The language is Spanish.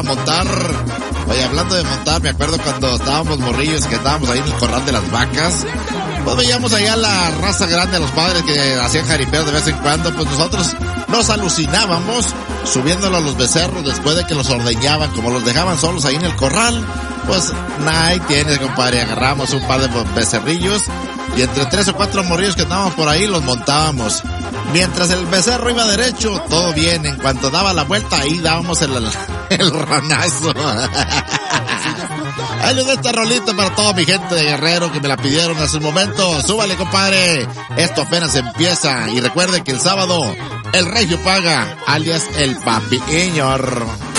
montar. Oye, hablando de montar, me acuerdo cuando estábamos morrillos, que estábamos ahí en el corral de las vacas. Pues veíamos allá la raza grande, a los padres que hacían jaripeos de vez en cuando. Pues nosotros nos alucinábamos subiéndolo a los becerros después de que los ordeñaban. Como los dejaban solos ahí en el corral, pues ahí tienes, compadre. Agarramos un par de becerrillos y entre 3 o 4 morrillos que andaban por ahí los montábamos. Mientras el becerro iba derecho, todo bien. En cuanto daba la vuelta, ahí dábamos el ranazo. Ahí les doy esta rolita para toda mi gente de Guerrero que me la pidieron hace un momento. Súbale, compadre. Esto apenas empieza. Y recuerde que el sábado el regio paga, alias el papi Iñor.